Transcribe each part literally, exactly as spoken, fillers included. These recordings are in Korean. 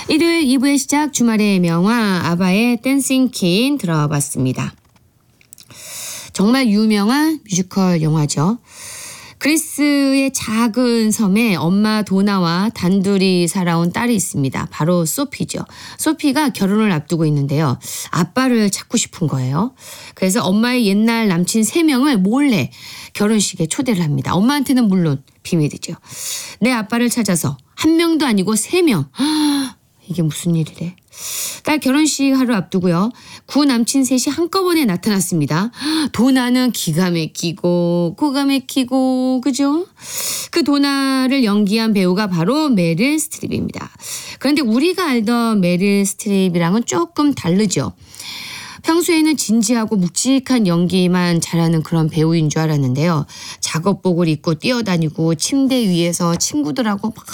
일요일 이 부의 시작 주말의 명화 아바의 댄싱 퀸 들어봤습니다. 정말 유명한 뮤지컬 영화죠. 그리스의 작은 섬에 엄마 도나와 단둘이 살아온 딸이 있습니다. 바로 소피죠. 소피가 결혼을 앞두고 있는데요. 아빠를 찾고 싶은 거예요. 그래서 엄마의 옛날 남친 세 명을 몰래 결혼식에 초대를 합니다. 엄마한테는 물론 비밀이죠. 내 아빠를 찾아서 한 명도 아니고 세 명. 이게 무슨 일이래. 딸 결혼식 하루 앞두고요. 구 남친 셋이 한꺼번에 나타났습니다. 도나는 기가 막히고 코가 막히고 그죠? 그 도나를 연기한 배우가 바로 메릴 스트립입니다. 그런데 우리가 알던 메릴 스트립이랑은 조금 다르죠. 평소에는 진지하고 묵직한 연기만 잘하는 그런 배우인 줄 알았는데요. 작업복을 입고 뛰어다니고 침대 위에서 친구들하고 막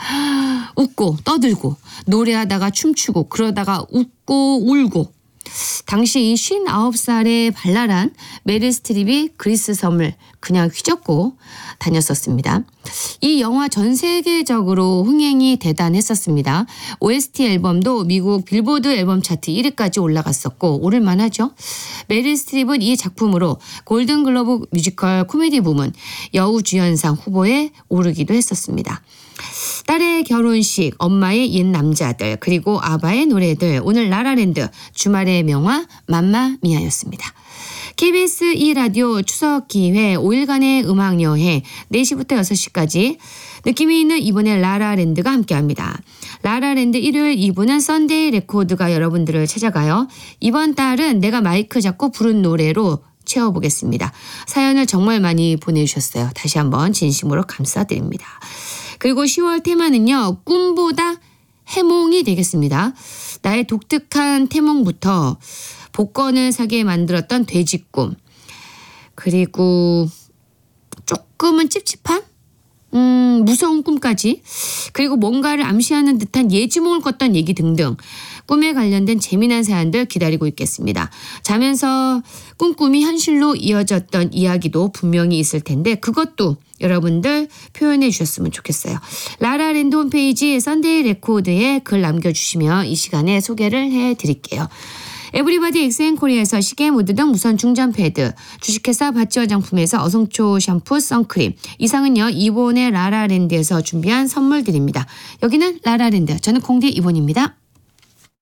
웃고 떠들고 노래하다가 춤추고 그러다가 웃고 울고 당시 이 쉰아홉 살의 발랄한 메릴 스트립이 그리스 섬을 그냥 휘젓고 다녔었습니다. 이 영화 전 세계적으로 흥행이 대단했었습니다. 오에스티 앨범도 미국 빌보드 앨범 차트 일 위까지 올라갔었고 오를만하죠. 메릴 스트립은 이 작품으로 골든글로브 뮤지컬 코미디 부문 여우주연상 후보에 오르기도 했었습니다. 딸의 결혼식, 엄마의 옛 남자들, 그리고 아바의 노래들, 오늘 라라랜드, 주말의 명화 맘마미아였습니다. 케이비에스 이 라디오 추석 기회 오 일간의 음악여행 네 시부터 여섯 시까지 느낌이 있는 이번에 라라랜드가 함께합니다. 라라랜드 일요일 이 부는 썬데이 레코드가 여러분들을 찾아가요. 이번 달은 내가 마이크 잡고 부른 노래로 채워보겠습니다. 사연을 정말 많이 보내주셨어요. 다시 한번 진심으로 감사드립니다. 그리고 시월 테마는요. 꿈보다 해몽이 되겠습니다. 나의 독특한 태몽부터 복권을 사게 만들었던 돼지꿈, 그리고 조금은 찝찝한 음, 무서운 꿈까지, 그리고 뭔가를 암시하는 듯한 예지몽을 꿨던 얘기 등등 꿈에 관련된 재미난 사연들 기다리고 있겠습니다. 자면서 꿈꿈이 현실로 이어졌던 이야기도 분명히 있을 텐데 그것도 여러분들 표현해 주셨으면 좋겠어요. 라라랜드 홈페이지 썬데이 레코드에 글 남겨주시면 이 시간에 소개를 해드릴게요. 에브리바디 엑센코리아에서 시계 모드 등 무선 충전 패드, 주식회사 바찌 화장품에서 어성초 샴푸 선크림, 이상은요 이본의 라라랜드에서 준비한 선물드립니다. 여기는 라라랜드, 저는 콩디 이본입니다.